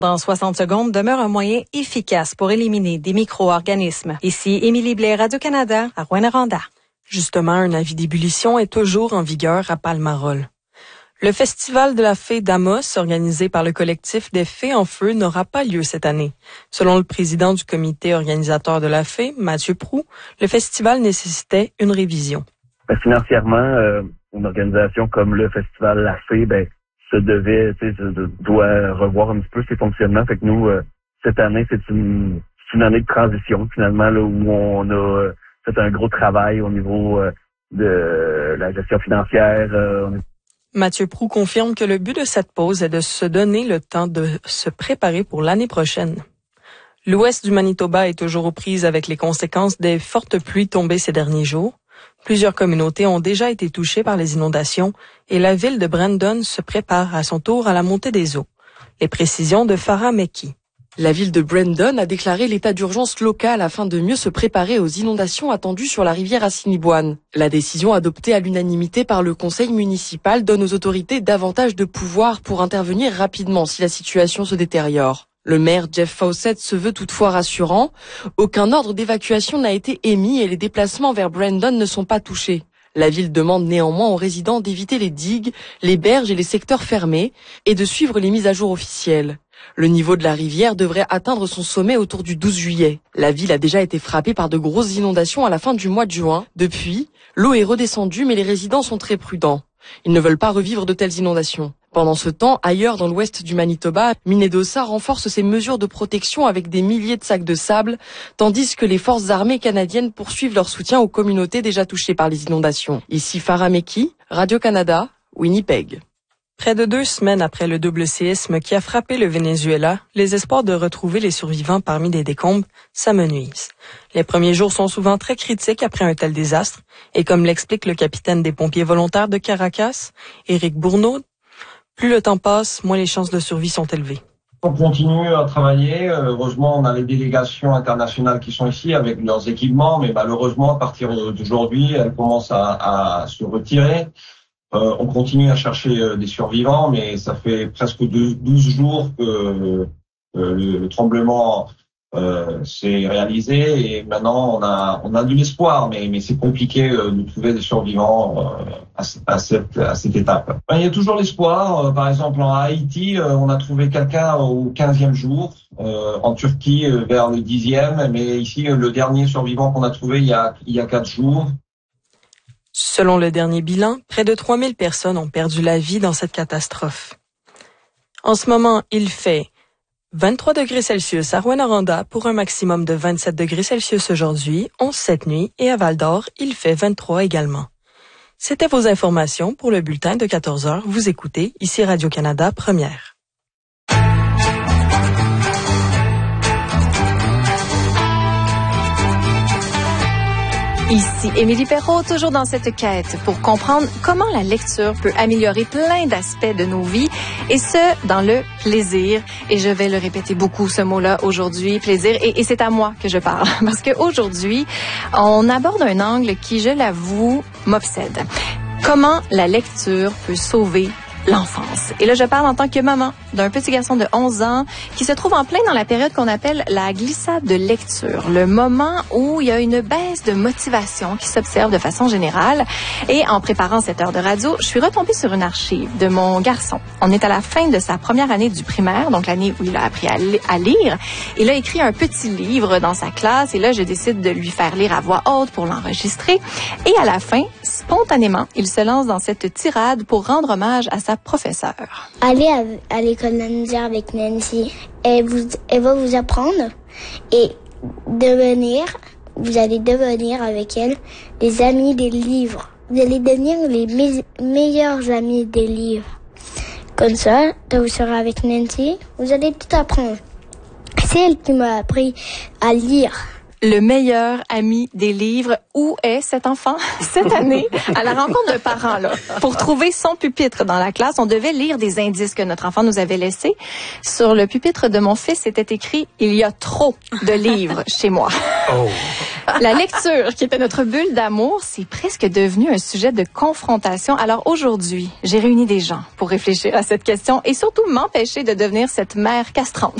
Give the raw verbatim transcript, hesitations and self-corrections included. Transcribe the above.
Dans soixante secondes demeure un moyen efficace pour éliminer des micro-organismes. Ici Émilie Blais, Radio-Canada, à Rouyn-Noranda. Justement, un avis d'ébullition est toujours en vigueur à Palmarol. Le Festival de la Fée d'Amos, organisé par le collectif des Fées en Feu, n'aura pas lieu cette année. Selon le président du comité organisateur de la Fée, Mathieu Proulx, le festival nécessitait une révision. Ben, financièrement, euh, une organisation comme le Festival La Fée, ben, se devait, tu sais, doit revoir un petit peu ses fonctionnements. Fait que nous, euh, cette année, c'est une, c'est une année de transition, finalement, là, où on a euh, fait un gros travail au niveau euh, de la gestion financière. Euh, on est... Mathieu Proulx confirme que le but de cette pause est de se donner le temps de se préparer pour l'année prochaine. L'ouest du Manitoba est toujours aux prises avec les conséquences des fortes pluies tombées ces derniers jours. Plusieurs communautés ont déjà été touchées par les inondations et la ville de Brandon se prépare à son tour à la montée des eaux. Les précisions de Farah Meki. La ville de Brandon a déclaré l'état d'urgence local afin de mieux se préparer aux inondations attendues sur la rivière Assiniboine. La décision adoptée à l'unanimité par le conseil municipal donne aux autorités davantage de pouvoir pour intervenir rapidement si la situation se détériore. Le maire Jeff Fawcett se veut toutefois rassurant. Aucun ordre d'évacuation n'a été émis et les déplacements vers Brandon ne sont pas touchés. La ville demande néanmoins aux résidents d'éviter les digues, les berges et les secteurs fermés et de suivre les mises à jour officielles. Le niveau de la rivière devrait atteindre son sommet autour du douze juillet. La ville a déjà été frappée par de grosses inondations à la fin du mois de juin. Depuis, l'eau est redescendue mais les résidents sont très prudents. Ils ne veulent pas revivre de telles inondations. Pendant ce temps, ailleurs dans l'ouest du Manitoba, Minnedosa renforce ses mesures de protection avec des milliers de sacs de sable, tandis que les forces armées canadiennes poursuivent leur soutien aux communautés déjà touchées par les inondations. Ici Farah Meki, Radio-Canada, Winnipeg. Près de deux semaines après le double séisme qui a frappé le Venezuela, les espoirs de retrouver les survivants parmi les décombres s'amenuisent. Les premiers jours sont souvent très critiques après un tel désastre, et comme l'explique le capitaine des pompiers volontaires de Caracas, Éric Bourneau, plus le temps passe, moins les chances de survie sont élevées. On continue à travailler. Heureusement, on a les délégations internationales qui sont ici avec leurs équipements, mais malheureusement, à partir d'aujourd'hui, elles commencent à, à se retirer. Euh, on continue à chercher des survivants, mais ça fait presque douze jours que euh, le, le tremblement euh, s'est réalisé et maintenant on a on a de l'espoir, mais mais c'est compliqué euh, de trouver des survivants euh, à, à cette à cette étape. Ben, il y a toujours l'espoir. Euh, par exemple en Haïti, euh, on a trouvé quelqu'un au quinzième jour, euh, en Turquie euh, vers le dixième, mais ici euh, le dernier survivant qu'on a trouvé il y a il y a quatre jours. Selon le dernier bilan, près de trois mille personnes ont perdu la vie dans cette catastrophe. En ce moment, il fait vingt-trois degrés Celsius à Rouyn-Noranda pour un maximum de vingt-sept degrés Celsius aujourd'hui, onze cette nuit, et à Val-d'Or, il fait vingt-trois également. C'était vos informations pour le bulletin de quatorze heures. Vous écoutez ici Radio-Canada Première. Ici Émilie Perrault, toujours dans cette quête pour comprendre comment la lecture peut améliorer plein d'aspects de nos vies, et ce, dans le plaisir. Et je vais le répéter beaucoup, ce mot-là, aujourd'hui, plaisir. Et, et c'est à moi que je parle, parce qu'aujourd'hui, on aborde un angle qui, je l'avoue, m'obsède. Comment la lecture peut sauver l'enfance. Et là, je parle en tant que maman d'un petit garçon de onze ans qui se trouve en plein dans la période qu'on appelle la glissade de lecture, le moment où il y a une baisse de motivation qui s'observe de façon générale. Et en préparant cette heure de radio, je suis retombée sur une archive de mon garçon. On est à la fin de sa première année du primaire, donc l'année où il a appris à, li- à lire. Il a écrit un petit livre dans sa classe et là, je décide de lui faire lire à voix haute pour l'enregistrer. Et à la fin, spontanément, il se lance dans cette tirade pour rendre hommage à sa professeure. Allez à, à l'école Nandia avec Nancy. Elle, vous, elle va vous apprendre et devenir, vous allez devenir avec elle des amis des livres. Vous allez devenir les me- meilleurs amis des livres. Comme ça, quand vous serez avec Nancy, vous allez tout apprendre. C'est elle qui m'a appris à lire. Le meilleur ami des livres. Où est cet enfant? Cette année, à la rencontre de parents, là, pour trouver son pupitre dans la classe, on devait lire des indices que notre enfant nous avait laissés. Sur le pupitre de mon fils, c'était écrit « Il y a trop de livres chez moi ». Oh. La lecture, qui était notre bulle d'amour, c'est presque devenu un sujet de confrontation. Alors aujourd'hui, j'ai réuni des gens pour réfléchir à cette question et surtout m'empêcher de devenir cette mère castrante.